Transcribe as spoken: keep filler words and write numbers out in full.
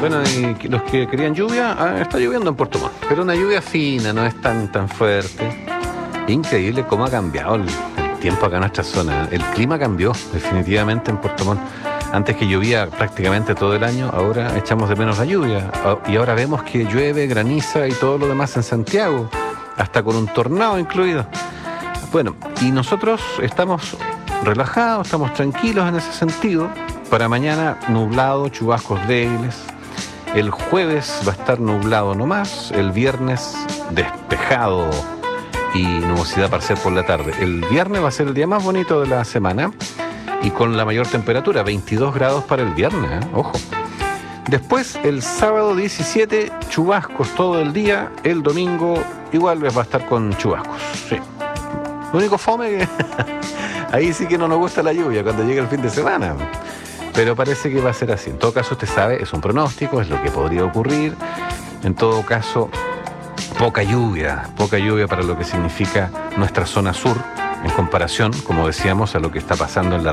Bueno, y los que querían lluvia, ah, está lloviendo en Puerto Montt, pero una lluvia fina, no es tan, tan fuerte. Increíble cómo ha cambiado el, el tiempo acá en nuestra zona. El clima cambió definitivamente en Puerto Montt. Antes que llovía prácticamente todo el año, ahora echamos de menos la lluvia. Y ahora vemos que llueve, graniza y todo lo demás en Santiago, hasta con un tornado incluido. Bueno, y nosotros estamos relajados, estamos tranquilos en ese sentido. Para mañana nublado, chubascos débiles. El jueves va a estar nublado nomás. El viernes despejado y nubosidad parcial por la tarde. El viernes va a ser el día más bonito de la semana y con la mayor temperatura, veintidós grados para el viernes, ¿eh? Ojo. Después, el sábado diecisiete, chubascos todo el día. El domingo igual va a estar con chubascos, sí. Lo único fome que ahí sí que no nos gusta la lluvia cuando llega el fin de semana. Pero parece que va a ser así. En todo caso, usted sabe, es un pronóstico, es lo que podría ocurrir. En todo caso, poca lluvia, poca lluvia para lo que significa nuestra zona sur, en comparación, como decíamos, a lo que está pasando en la